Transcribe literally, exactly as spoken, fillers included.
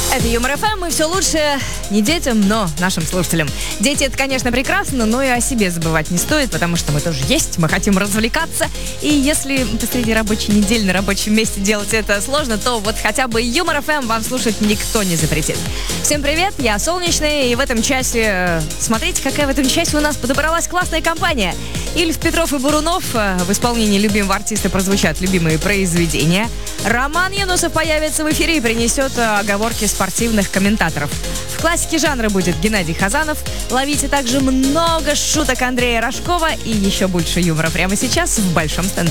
Это Юмор эф эм, и все лучше не детям, но нашим слушателям. Дети — это, конечно, прекрасно, но и о себе забывать не стоит, потому что мы тоже есть, мы хотим развлекаться. И если посреди рабочей недели на рабочем месте делать это сложно, то вот хотя бы Юмор эф эм вам слушать никто не запретит. Всем привет, я Солнечная, и в этом часе... Смотрите, какая в этом часе у нас подобралась классная компания. Ильф, Петров и Бурунов. В исполнении любимого артиста прозвучат любимые произведения. Роман Юнусов появится в эфире и принесет оговорки спортивных комментаторов. В классике жанра будет Геннадий Хазанов. Ловите также много шуток Андрея Рожкова и еще больше юмора прямо сейчас в Большом стендаре.